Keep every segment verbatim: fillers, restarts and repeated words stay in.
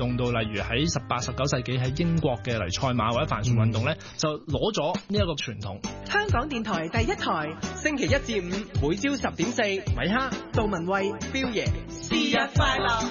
動到，例如喺十八、十九世紀喺英國嘅例如賽馬或者帆船運動咧，就攞咗呢一個傳統。 香港電台第一台，星期一至五每朝十點四，米哈、杜文蔚、標爺，是日快樂。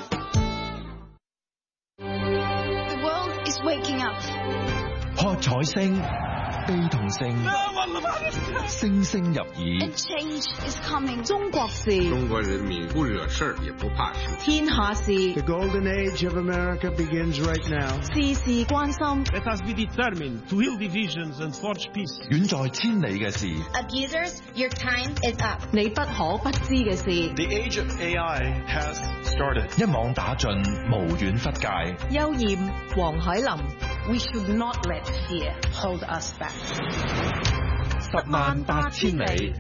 The world is waking up. 喝彩聲。悲痛聲，聲聲入耳。 A change is coming. 中國事， 中國人民不惹事也不怕事。 天下事。 The golden age of America begins right now. 事事關心。 Let us be determined to heal divisions and forge peace. 遠在千里嘅事。 Abusers, your time is up. 你不可不知嘅事。 The age of A I has started. 一網打盡，無遠弗屆。 邱艷、黃海林。 We should not let fear hold us back. 十萬八千里。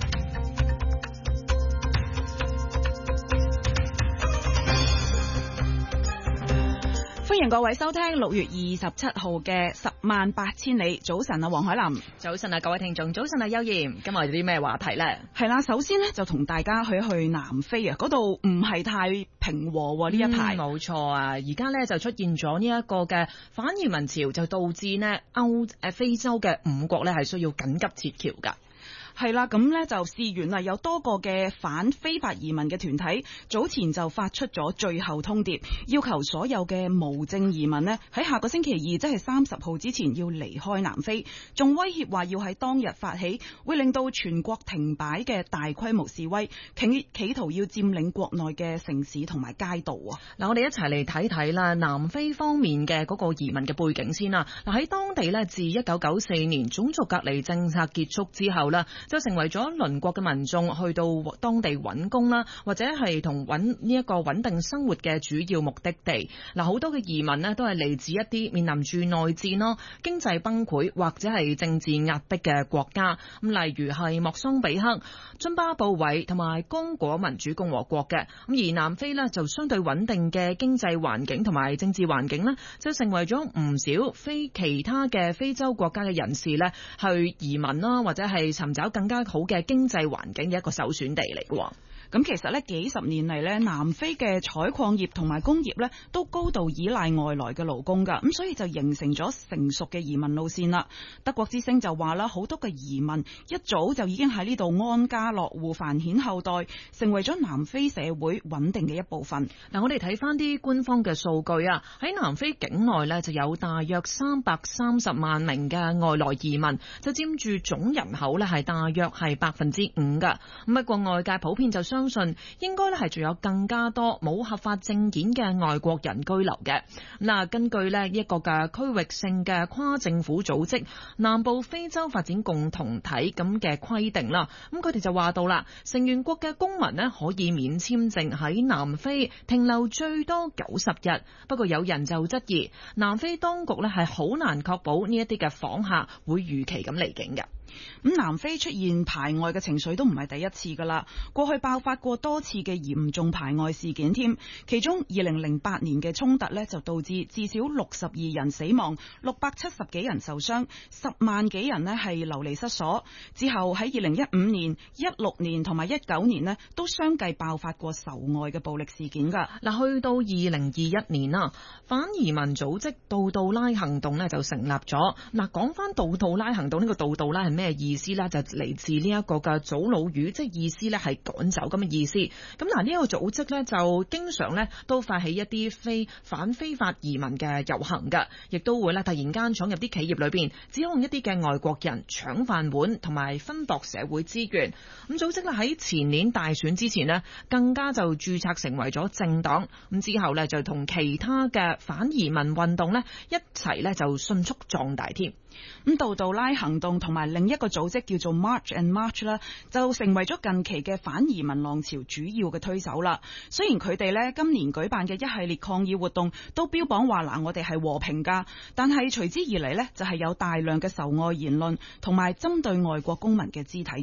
歡迎各位收聽六月二十七號嘅十萬八千里。早晨啊，黃海林。 早晨啊，各位聽眾。早晨啊，邱艷。今日有啲咩話題呢？ 係啦，首先呢，就同大家去去南非啊，嗰度唔係太平和呢一排。 冇錯啊，而家呢就出現咗呢一個嘅反移民潮，就導致呢歐誒非洲嘅五國呢係需要緊急撤僑噶。 係啦，咁呢就事源啊，有多個嘅反非法移民嘅團體早前就發出咗最後通牒，要求所有嘅無證移民呢喺下個星期二，即係三十號之前要離開南非，仲威脅話要喺當日發起會令到全國停擺嘅大規模示威，企企圖要佔領國內嘅城市同埋街道啊！ 嗱，我哋一齊嚟睇睇啦，南非方面嘅嗰個移民嘅背景先啦。嗱，喺當地呢，自一九九四年種族隔離政策結束之後啦，就成為咗鄰國嘅民眾去到當地揾工啦，或者係同揾呢一個穩定生活嘅主要目的地。嗱，好多嘅移民呢都係嚟自一啲面臨住內戰咯、經濟崩潰或者係政治壓迫嘅國家。咁例如係莫桑比克、津巴布韋同埋剛果民主共和國嘅。咁而南非呢，就相對穩定嘅經濟環境同埋政治環境呢，就成為咗唔少非其他嘅非洲國家嘅人士呢去移民啦，或者係尋找更加好嘅經濟環境嘅一個首選地嚟嘅。 咁其實咧幾十年嚟咧，南非嘅採礦業同埋工業咧都高度依賴外來嘅勞工噶，咁所以就形成咗成熟嘅移民路線啦。德國之聲就話啦，好多嘅移民一早就已經喺呢度安家落戶、繁衍後代，成為咗南非社會穩定嘅一部分。 嗱，我哋睇翻啲官方嘅數據啊，喺南非境內咧就有大約三百三十萬名嘅外來移民，就佔住總人口咧係大約係百分之五噶。咁不過外界普遍就相信應該咧係仲有更加多冇合法證件嘅外國人居留嘅。嗱，根據咧一個嘅區域性嘅跨政府組織南部非洲發展共同體咁嘅規定啦，咁佢哋就話到啦，成員國嘅公民咧可以免簽證喺南非停留最多九十日。不過有人就質疑南非當局咧係好難確保呢一啲嘅訪客會如期咁離境嘅。 咁南非出現排外嘅情緒都唔係第一次噶啦，過去爆發過多次嘅嚴重排外事件添。其中二零零八年嘅衝突呢，就導致至少六十二人死亡，六百七十幾人受傷，十萬幾人呢係流離失所。之後喺二零一五年、一六年同埋一九年呢，都相繼爆發過仇外嘅暴力事件噶。 嗱，去到二零二一年啦，反移民組織杜杜拉行動呢就成立咗。嗱，講翻杜杜拉行動，呢個杜杜拉係咩意思呢？就嚟自呢一個嘅祖魯語，即係意思呢係趕走咁嘅意思。咁嗱，呢一個組織呢，就經常呢都發起一啲非反非法移民嘅遊行㗎，亦都會呢突然間闖入啲企業裏邊，指控一啲嘅外國人搶飯碗同埋分薄社會資源。咁組織呢喺前年大選之前呢，更加就註冊成為咗政黨。咁之後呢，就同其他嘅反移民運動呢一齊呢，就迅速壯大添。 咁杜杜拉行動同埋另一個組織叫做 March and March 啦，就成為咗近期嘅反移民浪潮主要嘅推手啦。雖然佢哋呢今年舉辦嘅一系列抗議活動都標榜話嗱，我哋係和平噶，但係隨之而嚟呢，就係有大量嘅仇外言論同埋針對外國公民嘅肢體衝突。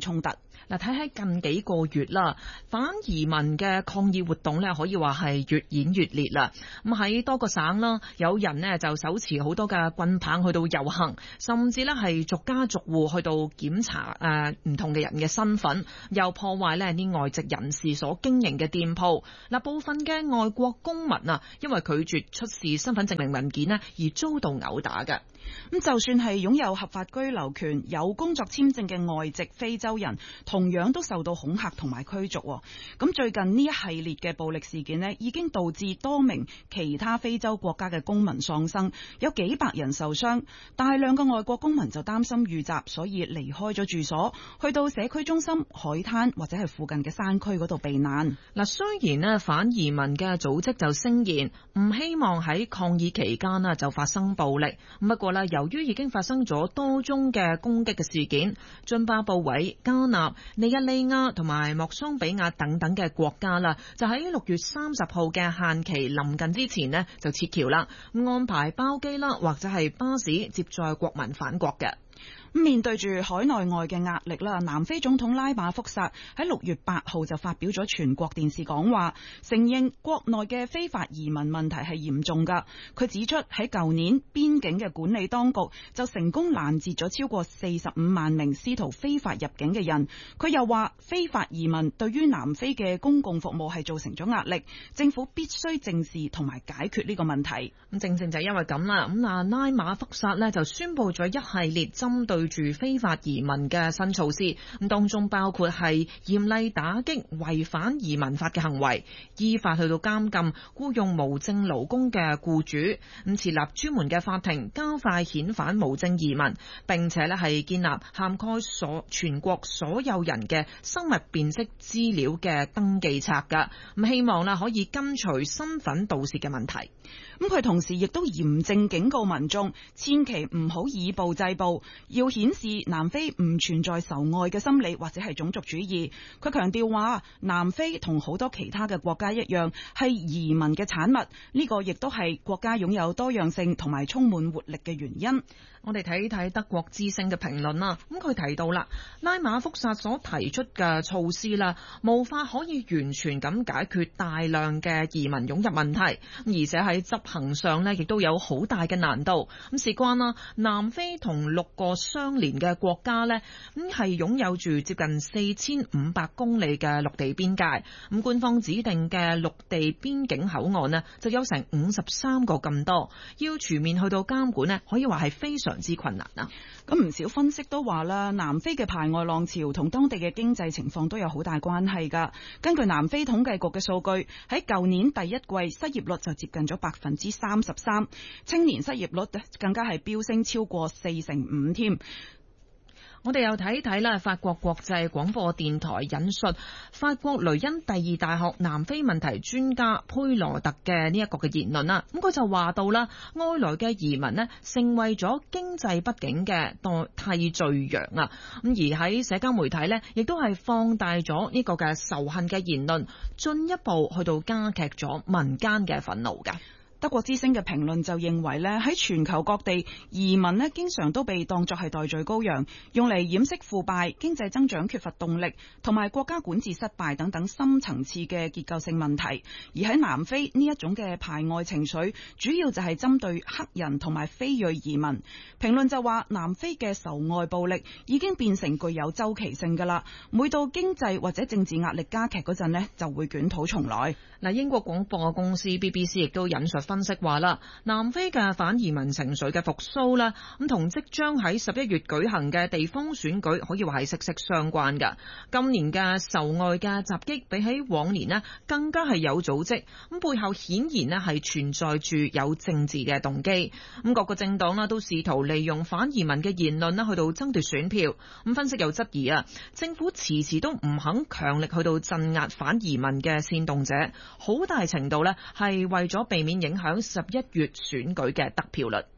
嗱，睇喺近幾個月啦，反移民嘅抗議活動咧，可以話係越演越烈啦。咁喺多個省啦，有人呢就手持好多嘅棍棒去到遊行，甚至咧係逐家逐戶去到檢查誒唔同嘅人嘅身份，又破壞呢啲外籍人士所經營嘅店鋪。嗱，部分嘅外國公民啊，因為拒絕出示身份證明文件呢，而遭到毆打嘅。 咁就算係擁有合法居留權、有工作簽證嘅外籍非洲人，同樣都受到恐嚇同埋驅逐。咁最近呢一系列嘅暴力事件呢，已經導致多名其他非洲國家嘅公民喪生，有幾百人受傷。大量嘅外國公民就擔心遇襲，所以離開咗住所，去到社區中心、海灘或者係附近嘅山區嗰度避難。 嗱，雖然呢反移民嘅組織就聲言唔希望喺抗議期間呢就發生暴力，不過呢，由於已經發生咗多宗嘅攻擊嘅事件，津巴布韋、加納、尼日利亞同埋莫桑比亞等等嘅國家啦，就喺六月三十號嘅限期臨近之前呢，就撤僑啦，安排包機啦或者係巴士接載國民返國嘅。 面對住海內外嘅壓力啦，南非總統拉馬福薩喺六月八號就發表咗全國電視講話，承認國內嘅非法移民問題係嚴重噶。佢指出喺舊年邊境嘅管理當局就成功攔截咗超過四十五萬名試圖非法入境嘅人。佢又話非法移民對於南非嘅公共服務係造成咗壓力，政府必須正視同埋解決呢個問題。 咁正正就係因為咁啦，咁嗱拉馬福薩呢就宣布咗一系列針對住非法移民嘅新措施，咁當中包括係嚴厲打擊違反移民法嘅行為，依法去到監禁僱用無證勞工嘅僱主，咁設立專門嘅法庭，加快遣返無證移民，並且咧係建立涵蓋所全國所有人嘅生物辨識資料嘅登記冊噶，咁希望啦可以根除身份盜竊嘅問題。 咁佢同時亦都嚴正警告民眾，千祈唔好以暴制暴，要顯示南非唔存在仇外嘅心理或者係種族主義。佢強調話，南非同好多其他嘅國家一樣，係移民嘅產物，呢個亦都係國家擁有多樣性同埋充滿活力嘅原因。 我哋睇睇德國之聲嘅評論啦，咁佢提到啦，拉馬福薩所提出嘅措施啦，無法可以完全咁解決大量嘅移民湧入問題，而且喺執行上呢亦都有好大嘅難度。咁事關啦，南非同六個相連嘅國家呢，咁係擁有住接近四千五百公里嘅陸地邊界，咁官方指定嘅陸地邊境口岸呢，就有成五十三個咁多，要全面去到監管呢，可以話係非常之困難啊！ 咁唔少分析都話啦，南非嘅排外浪潮同當地嘅經濟情況都有好大關係噶。根據南非統計局嘅數據，喺舊年第一季失業率就接近咗百分之三十三，青年失業率更加係飆升超過四成五添。 我哋又睇睇啦，法國國際廣播電台引述法國雷恩第二大學南非問題專家佩羅特嘅呢一個嘅言論啦。咁佢就話到啦，外來嘅移民呢成為咗經濟不景嘅代替罪羊啊。咁而喺社交媒體呢，亦都係放大咗呢個嘅仇恨嘅言論，進一步去到加劇咗民間嘅憤怒㗎。 德國之聲嘅評論就認為咧，喺全球各地移民咧，經常都被當作係代罪羔羊，用嚟掩飾腐敗、經濟增長缺乏動力同埋國家管治失敗等等深層次嘅結構性問題。而喺南非呢一種嘅排外情緒，主要就係針對黑人同埋非裔移民。評論就話，南非嘅仇外暴力已經變成具有周期性㗎啦，每到經濟或者政治壓力加劇嗰陣咧，就會捲土重來。 嗱，英國廣播公司 B B C 亦都引述分析話啦，南非嘅反移民情緒嘅復甦啦，咁同即將喺十一月舉行嘅地方選舉可以話係息息相關㗎。今年嘅仇外嘅襲擊比起往年呢更加係有組織，咁背後顯然呢係存在住有政治嘅動機。咁各個政黨啦都試圖利用反移民嘅言論啦去到爭奪選票。咁分析又質疑啊，政府遲遲都唔肯強力去到鎮壓反移民嘅煽動者，好大程度呢係為咗避免影響十一月選舉嘅得票率。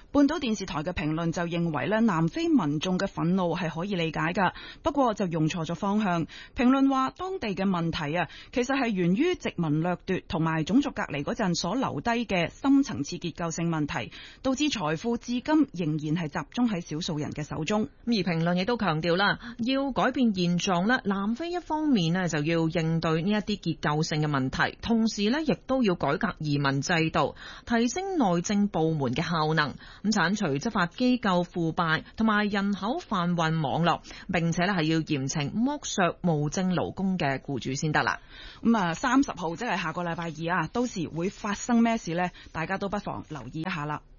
半島電視台嘅評論就認為咧，南非民眾嘅憤怒係可以理解㗎，不過就用錯咗方向。評論話當地嘅問題啊，其實係源於殖民掠奪同埋種族隔離嗰陣所留低嘅深層次結構性問題，導致財富至今仍然係集中喺少數人嘅手中。 而評論亦都強調啦，要改變現狀咧，南非一方面咧就要應對呢一啲結構性嘅問題，同時咧亦都要改革移民制度，提升內政部門嘅效能，咁剷除執法機構腐敗同埋人口販運網絡，並且咧係要嚴懲剝削無證勞工嘅僱主先得啦。 咁啊，三十號即係下個禮拜二啊，到時會發生咩事呢？大家都不妨留意一下啦。